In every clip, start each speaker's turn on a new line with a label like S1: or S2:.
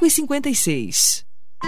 S1: 5h56.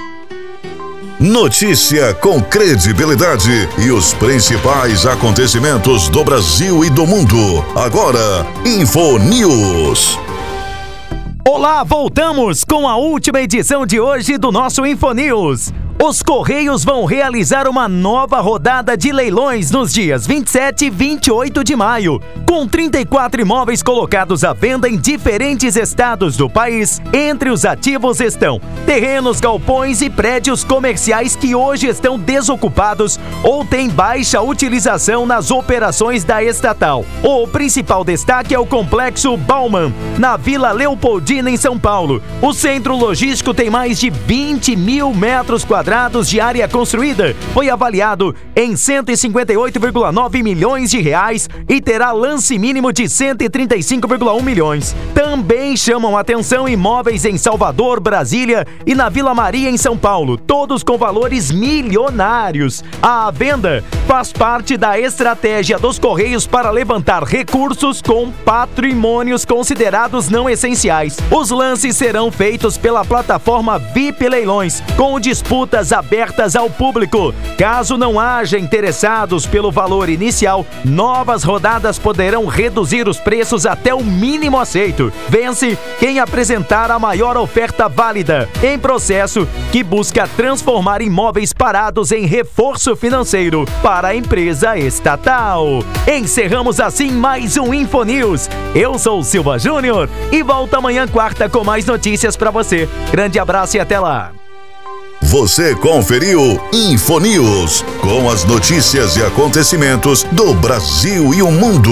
S2: Notícia com credibilidade e os principais acontecimentos do Brasil e do mundo. Agora, InfoNews.
S3: Olá, voltamos com a última edição de hoje do nosso InfoNews. Os Correios vão realizar uma nova rodada de leilões nos dias 27 e 28 de maio, com 34 imóveis colocados à venda em diferentes estados do país. Entre os ativos estão terrenos, galpões e prédios comerciais que hoje estão desocupados ou têm baixa utilização nas operações da estatal. O principal destaque é o Complexo Bauman, na Vila Leopoldina, em São Paulo. O centro logístico tem mais de 20 mil metros quadrados de área construída, foi avaliado em 158,9 milhões de reais e terá lance mínimo de 135,1 milhões. Também chamam atenção imóveis em Salvador, Brasília e na Vila Maria, em São Paulo, todos com valores milionários. A venda faz parte da estratégia dos Correios para levantar recursos com patrimônios considerados não essenciais. Os lances serão feitos pela plataforma VIP Leilões, com disputas abertas ao público. Caso não haja interessados pelo valor inicial, novas rodadas poderão reduzir os preços até o mínimo aceito. Vence quem apresentar a maior oferta válida, em processo que busca transformar imóveis parados em reforço financeiro para a empresa estatal. Encerramos assim mais um InfoNews. Eu sou o Silva Júnior e volto amanhã quarta com mais notícias para você. Grande abraço e até lá.
S2: Você conferiu InfoNews, com as notícias e acontecimentos do Brasil e o mundo.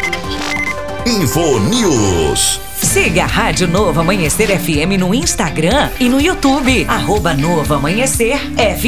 S2: InfoNews.
S4: Siga a Rádio Novo Amanhecer FM no Instagram e no YouTube. @Novo Amanhecer FM.